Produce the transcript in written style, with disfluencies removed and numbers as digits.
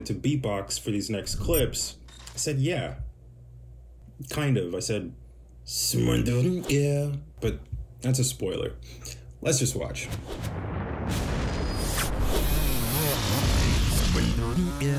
to beatbox for these next clips. I said, yeah. Kind of. I said, yeah. But that's a spoiler. Let's just watch. Yeah.